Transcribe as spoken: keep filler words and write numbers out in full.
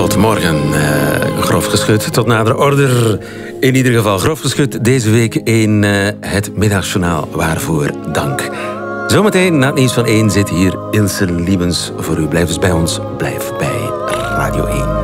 Tot morgen, uh, grof geschud. Tot nader order. In ieder geval grof geschud deze week in uh, het Middagjournaal. Waarvoor dank. Zometeen na het nieuws van één zit hier Ilse Liebens voor u. Blijf dus bij ons. Blijf bij Radio één.